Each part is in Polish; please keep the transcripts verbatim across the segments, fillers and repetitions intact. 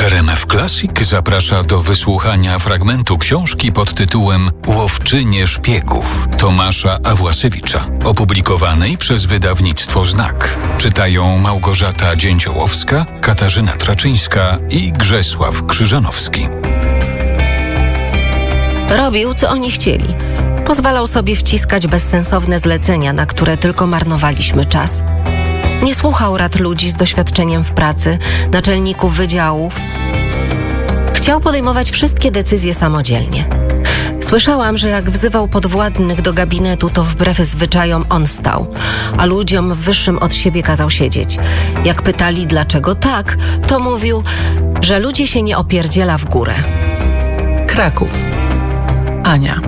R M F Classic zaprasza do wysłuchania fragmentu książki pod tytułem Łowczynie szpiegów Tomasza Awłasiewicza, opublikowanej przez wydawnictwo Znak. Czytają Małgorzata Dzięciołowska, Katarzyna Traczyńska i Grzesław Krzyżanowski. Robił, co oni chcieli. Pozwalał sobie wciskać bezsensowne zlecenia, na które tylko marnowaliśmy czas. Nie słuchał rad ludzi z doświadczeniem w pracy, naczelników wydziałów. Chciał podejmować wszystkie decyzje samodzielnie. Słyszałam, że jak wzywał podwładnych do gabinetu, to wbrew zwyczajom on stał, a ludziom wyższym od siebie kazał siedzieć. Jak pytali, dlaczego tak, to mówił, że ludzie się nie opierdziela w górę. Kraków. Ania.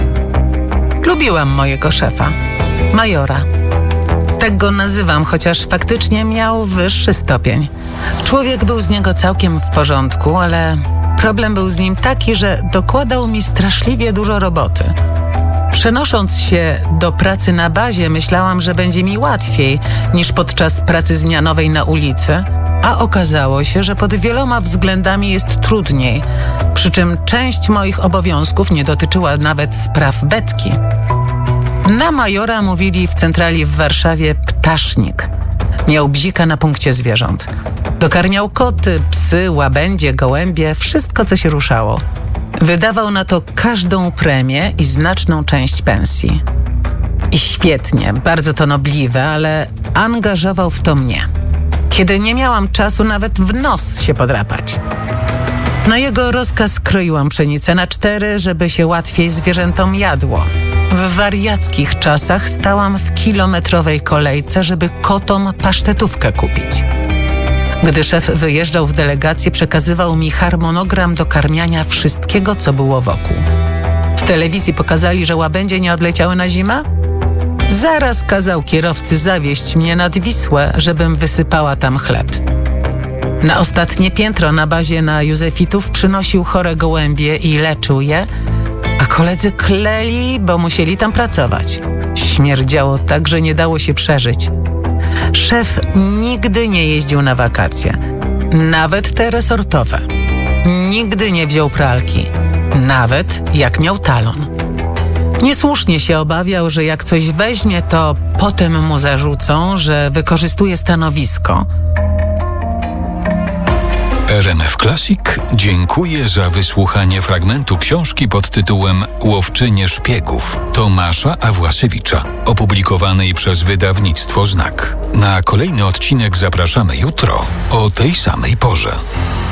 Lubiłam mojego szefa, majora. Tak go nazywam, chociaż faktycznie miał wyższy stopień. Człowiek był z niego całkiem w porządku, ale problem był z nim taki, że dokładał mi straszliwie dużo roboty. Przenosząc się do pracy na bazie, myślałam, że będzie mi łatwiej niż podczas pracy zmianowej na ulicy, a okazało się, że pod wieloma względami jest trudniej, przy czym część moich obowiązków nie dotyczyła nawet spraw Betki. Na majora mówili w centrali w Warszawie ptasznik. Miał bzika na punkcie zwierząt. Dokarmiał koty, psy, łabędzie, gołębie, wszystko co się ruszało. Wydawał na to każdą premię i znaczną część pensji. I świetnie, bardzo to nobliwe, ale angażował w to mnie. Kiedy nie miałam czasu nawet w nos się podrapać. Na jego rozkaz kroiłam pszenicę na cztery, żeby się łatwiej zwierzętom jadło. W wariackich czasach stałam w kilometrowej kolejce, żeby kotom pasztetówkę kupić. Gdy szef wyjeżdżał w delegację, przekazywał mi harmonogram dokarmiania wszystkiego, co było wokół. W telewizji pokazali, że łabędzie nie odleciały na zimę? Zaraz kazał kierowcy zawieźć mnie nad Wisłę, żebym wysypała tam chleb. Na ostatnie piętro na bazie na Józefitów przynosił chore gołębie i leczył je, a koledzy kleli, bo musieli tam pracować. Śmierdziało tak, że nie dało się przeżyć. Szef nigdy nie jeździł na wakacje, nawet te resortowe. Nigdy nie wziął pralki, nawet jak miał talon. Niesłusznie się obawiał, że jak coś weźmie, to potem mu zarzucą, że wykorzystuje stanowisko. R M F Classic dziękuję za wysłuchanie fragmentu książki pod tytułem Łowczynie szpiegów Tomasza Awłasiewicza, opublikowanej przez wydawnictwo Znak. Na kolejny odcinek zapraszamy jutro o tej samej porze.